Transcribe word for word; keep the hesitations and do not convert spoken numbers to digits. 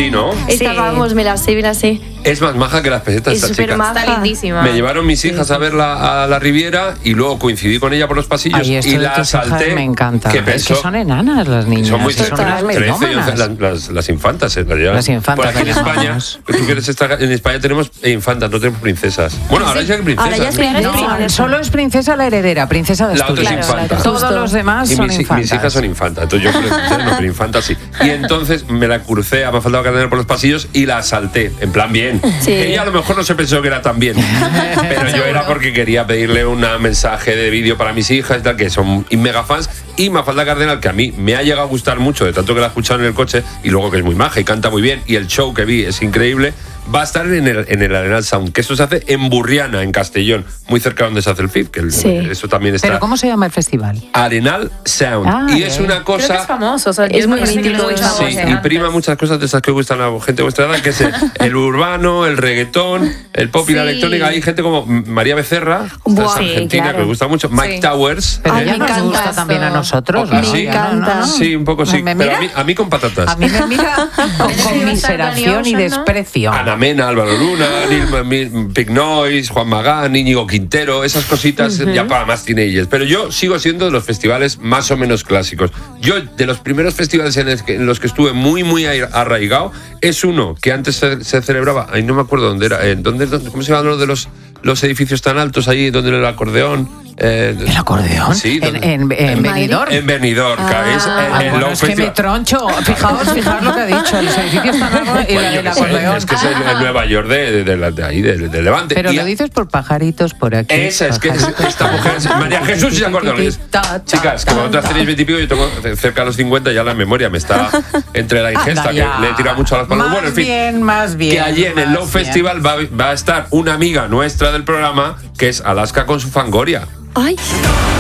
Sí, ¿no? Esta, vamos, me la sé, me la sé. Es más maja que las pesetas Es esta súper chica. maja. Está lindísima. Me llevaron mis hijas a verla a la Riviera y luego coincidí con ella por los pasillos. Ay, esto y de la tus hijas salté. me encanta. Que Es pensó, que son enanas las niñas. son muy son unas trece y once, melómanas. las, las, las infantas en realidad. Las infantas, Por aquí en las España, melómanas. tú quieres estar, en España tenemos infantas, no tenemos princesas. Bueno, ahora ya hay princesas. Ahora ya sí hay ¿no? princesas. No, solo es princesa la heredera, princesa de La otra Asturias. es infanta. Todos Justo. los demás Y son mis, infantas. mis hijas son infantas, entonces yo princesa no, pero infanta sí. Y entonces me la crucé a Mafalda Cardenal por los pasillos y la asalté, en plan bien. Sí. Ella a lo mejor no se pensó que era tan bien, pero yo era porque quería pedirle un mensaje de vídeo para mis hijas y tal, que son mega fans. Y Mafalda Cardenal, que a mí me ha llegado a gustar mucho, de tanto que la he escuchado en el coche, y luego que es muy maja y canta muy bien, y el show que vi es increíble, va a estar en el, en el Arenal Sound, que eso se hace en Burriana, en Castellón, muy cerca de donde se hace el F I F, que el- Sí. eso también está. ¿Pero cómo se llama el festival? Arenal Sound. Ah, y es eh. una Creo que cosa... es famoso. O sea, Es yo muy me parece que mítico, lo he sí, escuchado Sí, antes. y prima muchas cosas de esas que gustan a la gente de vuestra edad, que es el, el urbano, el reggaetón, el pop y la Sí. electrónica. Hay gente como María Becerra, Buah, esta es sí, argentina, claro. que me gusta mucho, Mike Sí. Towers. Pero Ay, ella me nos encanta gusta eso. también a nosotros. Ah, ¿no? sí. Me encanta. Sí, un poco sí, ¿Me pero a mira? mí, a mí con patatas. A mí me mira con Pero sí, conmiseración y Dani Ocean, ¿no? desprecio. Ana Mena, Álvaro Luna, Neil, Mi- Big Noise, Juan Magán, Íñigo Quintero, esas cositas ya para más teenagers. Pero yo sigo siendo de los festivales más o menos clásicos. Yo, de los primeros festivales en, el que- en los que estuve muy, muy arraigado, es uno que antes se, se celebraba, ay, no me acuerdo dónde era, eh, ¿dónde, dónde- ¿cómo se llama lo de los, los edificios tan altos ahí, donde el acordeón? Eh, ¿El acordeón? Sí, en, donde- en, en Benidorm. en Benidorm, que es Ah, el, el bueno, Low es que me Festival. troncho. Fijaos, fijaos lo que ha dicho. Los edificios están largos y Bueno, la yo del qué sé, acordeón. es que es el, el Nueva York de, de, de, la- de ahí, de, de Levante. Pero Y lo a- dices por pajaritos por aquí. Esa es que es- esta mujer, es María Jesús, ¿se acuerdan? Chicas, que vosotras tenéis veintipico, yo tengo cerca de los cincuenta, ya la memoria me está entre la ingesta, Anda que ya. le he tirado mucho a las palabras. Más Bueno, en fin, bien, más bien. que allí en el más Low bien. Festival va, va a estar una amiga nuestra del programa, que es Alaska con su Fangoria. Ay.